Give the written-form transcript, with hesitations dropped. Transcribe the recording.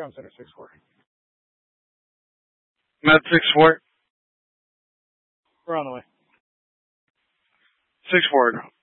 Comm Center 6-4. Med 6-4. We're on the way. 6-4.